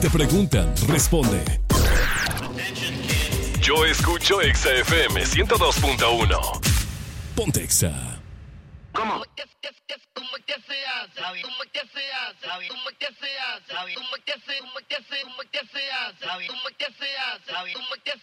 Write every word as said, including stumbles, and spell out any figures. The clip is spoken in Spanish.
Te preguntan, responde. Yo escucho Exa F M ciento dos punto uno. Ponte Exa. ¿Cómo? ¿Cómo que se hace? ¿Cómo que se hace? ¿Cómo que se hace? ¿Cómo que se hace? ¿Cómo que se hace? ¿Cómo que se hace? ¿Cómo que se hace? ¿Cómo que se hace?